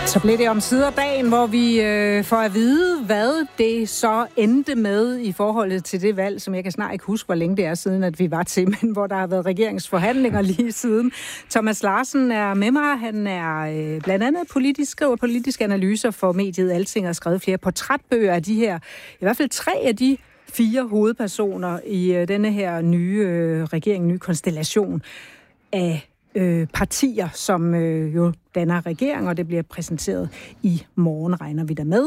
Så blev det omsider dagen, hvor vi får at vide, hvad det så endte med i forholdet til det valg, som jeg kan snart ikke huske, hvor længe det er siden, at vi var til, men hvor der har været regeringsforhandlinger lige siden. Thomas Larsen er med mig. Han er blandt andet skriver politiske analyser for mediet Alting og har skrevet flere portrætbøger af de her, i hvert fald 3 af de 4 hovedpersoner i denne her nye regering, nye konstellation af partier, som jo danner regering, og det bliver præsenteret i morgen, regner vi der med.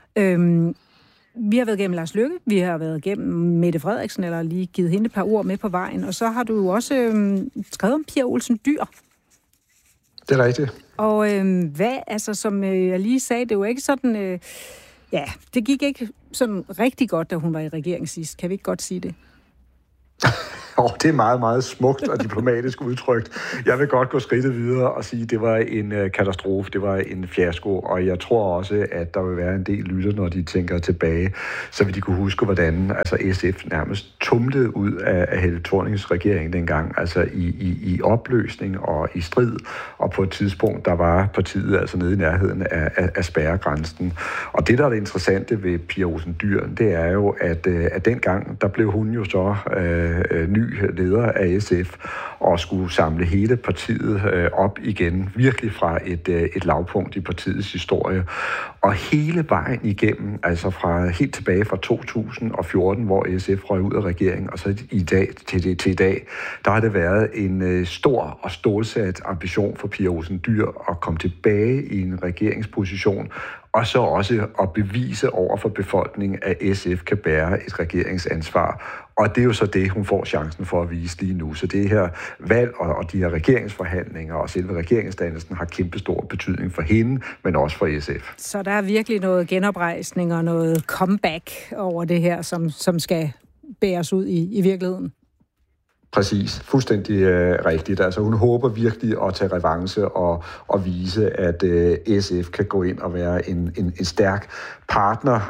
Vi har været gennem Lars Løkke, vi har været gennem Mette Frederiksen, eller lige givet hende et par ord med på vejen, og så har du jo også skrevet om Pia Olsen Dyhr. Det er rigtigt. Og hvad, altså som jeg lige sagde, det er jo ikke sådan, det gik ikke sådan rigtig godt, da hun var i regering sidst. Kan vi ikke godt sige det? Det er meget, meget smukt og diplomatisk udtrykt. Jeg vil godt gå skridtet videre og sige, at det var en katastrofe, det var en fiasko, og jeg tror også, at der vil være en del lytter, når de tænker tilbage, så vil de kunne huske, hvordan SF nærmest tumlede ud af Helle Thornings regering dengang, altså i opløsning og i strid, og på et tidspunkt, der var partiet altså nede i nærheden af spærregrænsen. Og det, der er det interessante ved Pia Olsen Dyhr, det er jo, at dengang, der blev hun jo så ny leder af SF og skulle samle hele partiet op igen, virkelig fra et lavpunkt i partiets historie. Og hele vejen igennem, altså helt tilbage fra 2014, hvor SF røg ud af regeringen, og så i dag til i dag, der har det været en stor og stålsat ambition for Pia Olsen Dyhr at komme tilbage i en regeringsposition, og så også at bevise over for befolkningen, at SF kan bære et regeringsansvar. Og det er jo så det, hun får chancen for at vise lige nu. Så det her valg og de her regeringsforhandlinger og selve regeringsdannelsen har kæmpestor betydning for hende, men også for SF. Så der er virkelig noget genoprejsning og noget comeback over det her, som skal bæres ud i virkeligheden? Præcis. Fuldstændig rigtigt. Altså hun håber virkelig at tage revanche og vise, at SF kan gå ind og være en stærk partner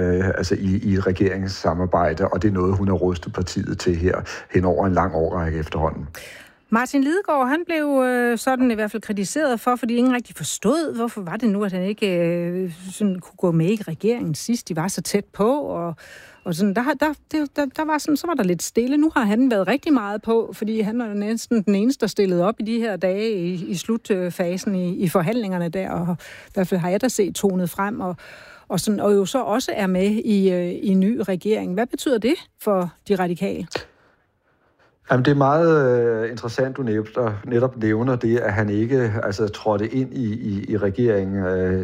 i et regeringssamarbejde, og det er noget, hun har rustet partiet til her hen over en lang årrække efterhånden. Martin Lidegaard, han blev sådan i hvert fald kritiseret for, fordi ingen rigtig forstod, hvorfor var det nu, at han ikke sådan kunne gå med i regeringen sidst. De var så tæt på, og sådan, der var sådan, så var der lidt stille. Nu har han været rigtig meget på, fordi han var næsten den eneste, der stillede op i de her dage i slutfasen i forhandlingerne der, og i hvert fald har jeg da set tonet frem, og jo så også er med i en ny regering. Hvad betyder det for de radikale? Jamen, det er meget interessant, du netop nævner det, at han ikke trådte ind i regeringen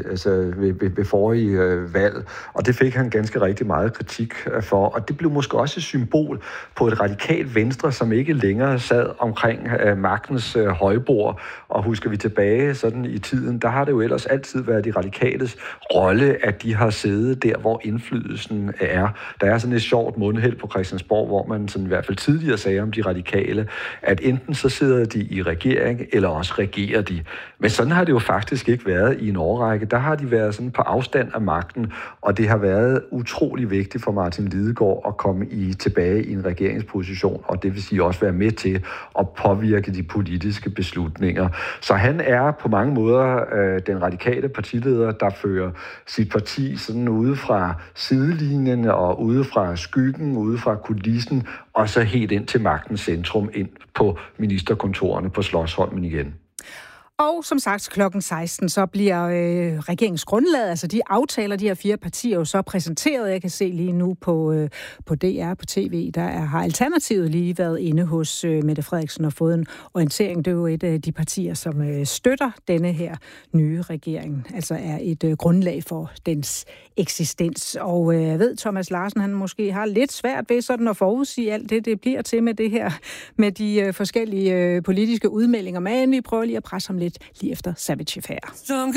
ved forrige valg, og det fik han ganske rigtig meget kritik for, og det blev måske også et symbol på et radikalt venstre, som ikke længere sad omkring magtens højbord, og husker vi tilbage sådan i tiden, der har det jo ellers altid været de radikales rolle, at de har siddet der, hvor indflydelsen er. Der er sådan et sjovt mundheld på Christiansborg, hvor man sådan i hvert fald tidligere sagde om de radikale, at enten så sidder de i regering, eller også regerer de. Men sådan har det jo faktisk ikke været i en årrække. Der har de været sådan på afstand af magten, og det har været utrolig vigtigt for Martin Lidegaard at komme tilbage i en regeringsposition, og det vil sige også være med til at påvirke de politiske beslutninger. Så han er på mange måder den radikale partileder, der fører sit parti sådan ude fra sidelinjen og ude fra skyggen, ude fra kulissen, og så helt ind til magtens centrum, ind på ministerkontorerne på Slotsholmen igen. Og som sagt, klokken 16, så bliver regeringsgrundlaget, altså de aftaler, de her 4 partier jo så præsenteret. Jeg kan se lige nu på DR, på TV, har Alternativet lige været inde hos Mette Frederiksen og fået en orientering. Det er jo et af de partier, som støtter denne her nye regering, altså er et grundlag for dens eksistens. Og jeg ved, Thomas Larsen, han måske har lidt svært ved sådan at forudsige alt det bliver til med det her, med de forskellige politiske udmeldinger. Men vi prøver lige at presse ham lidt lige efter Savage Affair.